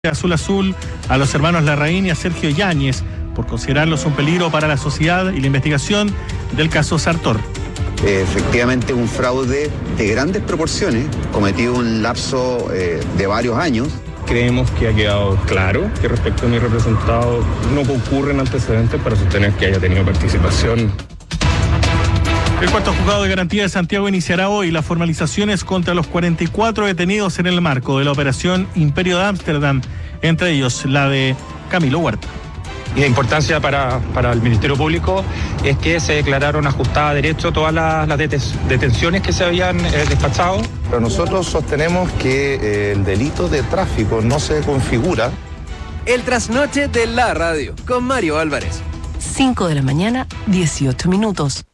Azul Azul a los hermanos Larraín y a Sergio Yáñez por considerarlos un peligro para la sociedad y la investigación del caso Sartor. Efectivamente, un fraude de grandes proporciones, cometido en un lapso de varios años. Creemos que ha quedado claro que respecto a mi representado no concurren antecedentes para sostener que haya tenido participación. El cuarto juzgado de garantía de Santiago iniciará hoy las formalizaciones contra los 44 detenidos en el marco de la operación Imperio de Ámsterdam, entre ellos la de Camilo Huerta. Y la importancia para el Ministerio Público es que se declararon ajustadas a derecho todas las detenciones que se habían despachado. Pero nosotros sostenemos que el delito de tráfico no se configura. El trasnoche de la radio con Mario Álvarez. 5 de la mañana, 18 minutos.